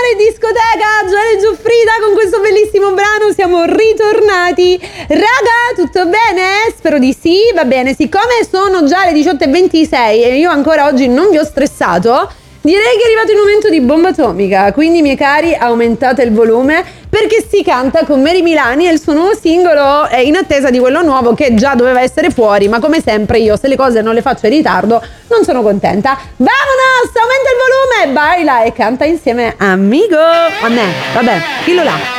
in discoteca, Gioele Giuffrida con questo bellissimo brano, siamo ritornati. Raga, tutto bene? Spero di sì, va bene, siccome sono già le 18:26 e io ancora oggi non vi ho stressato, direi che è arrivato il momento di bomba atomica, quindi miei cari aumentate il volume perché si canta con Mary Milani e il suo nuovo singolo è in attesa di quello nuovo che già doveva essere fuori, ma come sempre io se le cose non le faccio in ritardo non sono contenta. Vamonos, aumenta il volume, baila e canta insieme amigo. A me, vabbè, chi lo là.